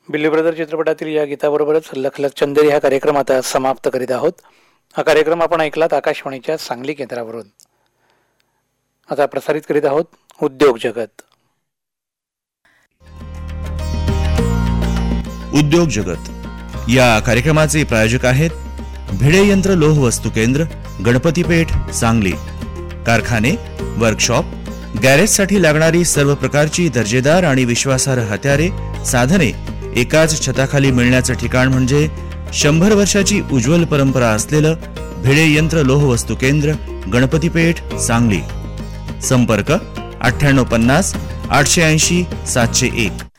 बिल्ली ब्रदर चित्रपटातील या गीताबरोबरच लख लख चंदेरी हा कार्यक्रम आता समाप्त करीत आहोत. हा कार्यक्रम आपण ऐकलात आकाशवाणीच्या सांगली केंद्रावरून. आता प्रसारित करीत आहोत उद्योग जगत. उद्योग जगत या कार्यक्रमाचे प्रायोजक आहेत भिडे यंत्र लोह वस्तू केंद्र, गणपतीपेठ, सांगली. कारखाने, वर्कशॉप, गॅरेजसाठी लागणारी सर्व प्रकारची दर्जेदार आणि विश्वासार्ह हत्यारे, साधने एकाच छताखाली मिळण्याचं ठिकाण म्हणजे 100 वर्षाची उज्ज्वल परंपरा असलेलं भिडे यंत्र लोह वस्तू केंद्र, गणपतीपेठ, सांगली. संपर्क 9850 880 701.